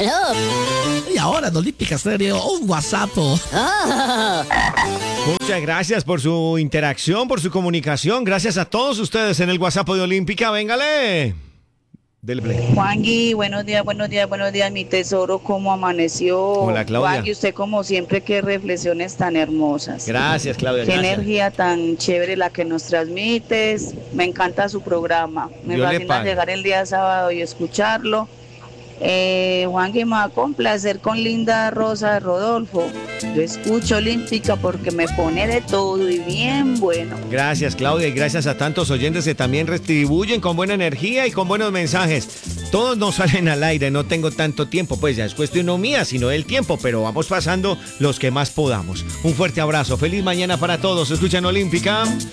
Aló. Y ahora en Olímpica Estéreo, un WhatsApp. Oh. Muchas gracias por su interacción, por su comunicación. Gracias a todos ustedes en el WhatsApp de Olímpica. Véngale. Dele play. Juangui, buenos días, mi tesoro, ¿cómo amaneció? Hola, Claudia. Juangui, usted como siempre, qué reflexiones tan hermosas. Gracias, Claudia. Qué Gracias. energía tan chévere la que nos transmites. Me encanta su programa. Me Yo le fascina pago. llegar el día sábado y escucharlo. Juangui, me va a complacer con Linda Rosa de Rodolfo. Yo escucho Olímpica porque me pone de todo y bien bueno. Gracias, Claudia, y gracias a tantos oyentes que también retribuyen con buena energía y con buenos mensajes. Todos nos salen al aire, no tengo tanto tiempo, pues ya es cuestión no mía, sino del tiempo, pero vamos pasando los que más podamos. Un fuerte abrazo, feliz mañana para todos. Escuchan Olímpica.